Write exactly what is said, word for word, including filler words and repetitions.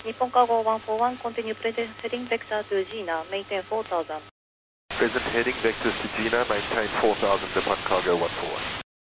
Nippon Cargo one four one, continue present heading vector to Gina, maintain four thousand. Present heading vectors to Gina, maintain four thousand, Nippon Cargo one four one.